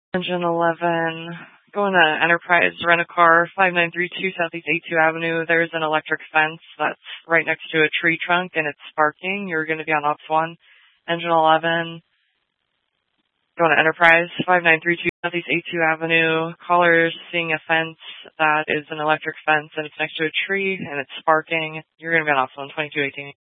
Engine 11, going to Enterprise, rent a car, 5932 Southeast 82 Avenue. There's an electric fence that's right next to a tree trunk, and it's sparking. You're going to be on Ops 1. Engine 11, going to Enterprise, 5932 Southeast 82 Avenue. Callers seeing a fence that is an electric fence, and it's next to a tree, and it's sparking. You're going to be on Ops 1, 2218.